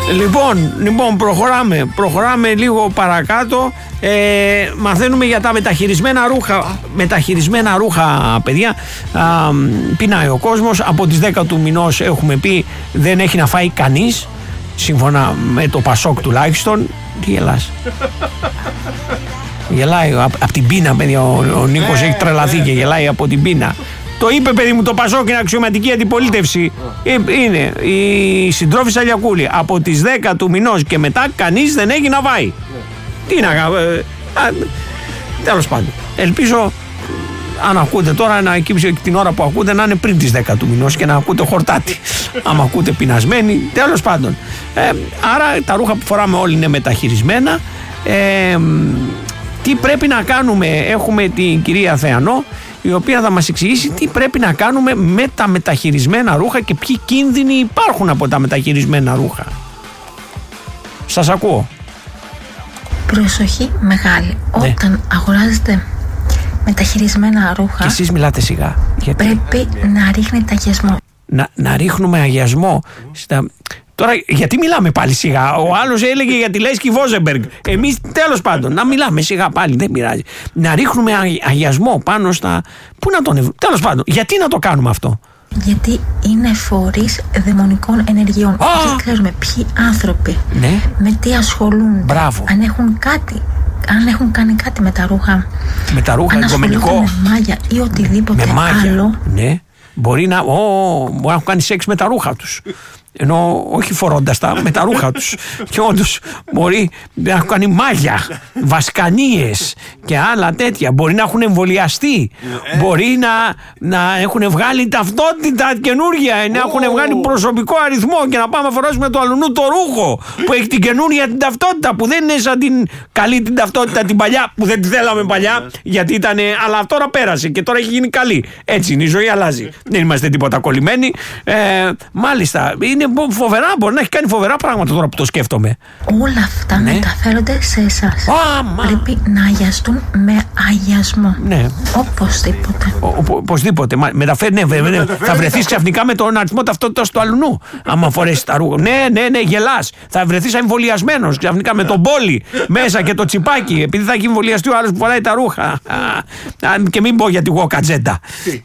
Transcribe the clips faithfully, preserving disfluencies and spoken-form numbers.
Λοιπόν, λοιπόν προχωράμε, προχωράμε λίγο παρακάτω. ε, Μαθαίνουμε για τα μεταχειρισμένα ρούχα. Μεταχειρισμένα ρούχα, παιδιά. Α, πεινάει ο κόσμος. Από τις δέκα του μηνός έχουμε πει δεν έχει να φάει κανείς, σύμφωνα με το Πασόκ τουλάχιστον. Τι γελάς? Γελάει απ' απ' την πείνα, παιδιά. Ο, ο Νίκος έχει τρελαθεί και γελάει από την πείνα. Το είπε, παιδί μου, το Πασόκ είναι αξιωματική αντιπολίτευση. Είναι η συντρόφισσα Λιακούλη. Από τις δέκα του μηνός και μετά κανείς δεν έχει να φάει. Τι να κάνω. Τέλος πάντων. Ελπίζω, αν ακούτε τώρα, να εκείψει την ώρα που ακούτε να είναι πριν τις δέκα του μηνός και να ακούτε χορτάτη. Άμα ακούτε πεινασμένοι, τέλος πάντων. Ε, άρα τα ρούχα που φοράμε όλοι είναι μεταχειρισμένα. Ε, τι πρέπει να κάνουμε? Έχουμε την κυρία Θεανό, η οποία θα μας εξηγήσει τι πρέπει να κάνουμε με τα μεταχειρισμένα ρούχα και ποιοι κίνδυνοι υπάρχουν από τα μεταχειρισμένα ρούχα. Σας ακούω. Προσοχή μεγάλη. Ναι. Όταν αγοράζετε μεταχειρισμένα ρούχα, και εσείς μιλάτε σιγά. Γιατί? Πρέπει να ρίχνετε αγιασμό. Να, να ρίχνουμε αγιασμό στα... Τώρα, γιατί μιλάμε πάλι σιγά? Ο άλλος έλεγε για τη Λέσκη Βόζεμπεργκ. Εμείς, τέλος πάντων, να μιλάμε σιγά πάλι, δεν πειράζει. Να ρίχνουμε αγιασμό πάνω στα... Πού να τον... Τέλος πάντων, γιατί να το κάνουμε αυτό? Γιατί είναι φορείς δαιμονικών ενεργειών. Oh! Και ξέρουμε ποιοι άνθρωποι, ναι, με τι ασχολούνται. Μπράβο. Αν έχουν κάτι, αν έχουν κάνει κάτι με τα ρούχα. Με τα ρούχα, εγκομενικό. Με μάγια ή οτιδήποτε με μάγια, άλλο. Ναι. Μπορεί να, ο, μπορεί να έχουν κάνει σεξ με τα ρούχα τους. Ενώ όχι φορώντας τα, με τα ρούχα τους. Και όντως μπορεί να έχουν κάνει μάγια, βασκανίες και άλλα τέτοια. Μπορεί να έχουν εμβολιαστεί. Ε. Μπορεί να, να έχουν βγάλει ταυτότητα καινούργια, να έχουν oh. βγάλει προσωπικό αριθμό και να πάμε να φοράσουμε το αλουνού το ρούχο που έχει την καινούρια την ταυτότητα, που δεν είναι σαν την καλή την ταυτότητα την παλιά, που δεν τη θέλαμε παλιά, γιατί ήταν. Αλλά τώρα πέρασε και τώρα έχει γίνει καλή. Έτσι είναι, η ζωή αλλάζει. Δεν είμαστε τίποτα κολλημένοι. Ε, μάλιστα, είναι φοβερά, μπορεί να έχει κάνει φοβερά πράγματα τώρα που το σκέφτομαι. Όλα αυτά ναι. μεταφέρονται σε εσάς. Oh, πρέπει να αγιαστούν με αγιασμό. Ναι. Οπωσδήποτε. Ο, οπωσδήποτε. Μεταφέρει, ναι, ναι, ναι. Θα βρεθείς ξαφνικά με τον αριθμό ταυτότητας του αλουνού. Άμα φορέσεις τα ρούχα. Ναι, ναι, ναι, γελάς. Θα βρεθείς εμβολιασμένος ξαφνικά με τον μπόλι μέσα και το τσιπάκι. Επειδή θα έχει εμβολιαστεί ο άλλος που φοράει τα ρούχα. Και μην πω για τη γουοκατζέντα.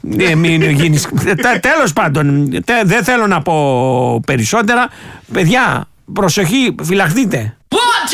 Τέλος πάντων, δεν θέλω να πω περισσότερα. Παιδιά, προσοχή, φυλαχτείτε.